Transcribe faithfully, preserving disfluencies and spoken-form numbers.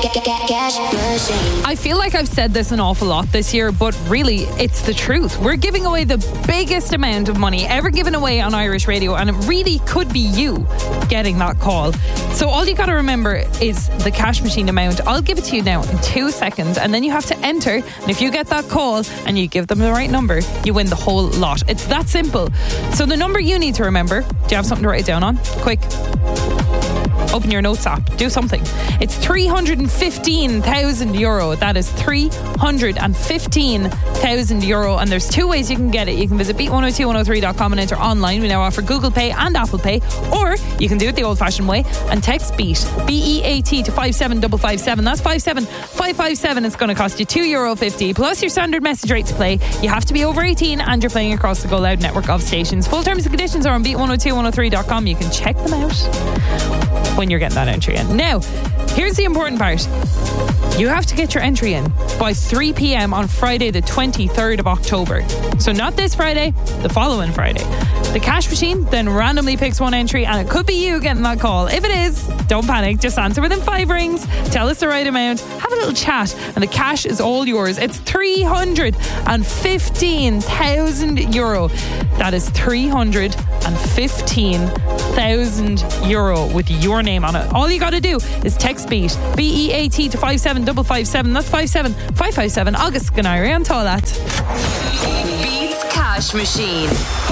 I feel like I've said this an awful lot this year, but really, it's the truth. We're giving away the biggest amount of money ever given away on Irish radio, and it really could be you getting that call. So all you got to remember is the cash machine amount. I'll give it to you now in two seconds, and then you have to enter. And if you get that call and you give them the right number, you win the whole lot. It's that simple. So the number you need to remember, do you have something to write it down on? Quick. Open your notes app. Do something. It's three hundred fifteen thousand euro. That is three hundred fifteen thousand euro. And there's two ways you can get it. You can visit beat one oh two one oh three dot com and enter online. We now offer Google Pay and Apple Pay. Or you can do it the old-fashioned way and text BEAT, B E A T, to five seven five five seven. That's five seven five five seven. It's going to cost you two euro fifty plus your standard message rate to play. You have to be over eighteen and you're playing across the Go Loud network of stations. Full terms and conditions are on beat one oh two one oh three dot com. You can check them out when you're getting that entry in. Now, here's the important part. You have to get your entry in by three p.m. on Friday the twenty-third of October. So not this Friday, the following Friday. The cash machine then randomly picks one entry and it could be you getting that call. If it is, don't panic. Just answer within five rings. Tell us the right amount. Have a little chat and the cash is all yours. It's three hundred fifteen thousand euro. That is three hundred fifteen thousand euro with your name on it. All you got to do is text BEAT, B E A T, to five seven five five seven. That's five seven five five seven. August Ganari on Toilet. Beats Cash Machine.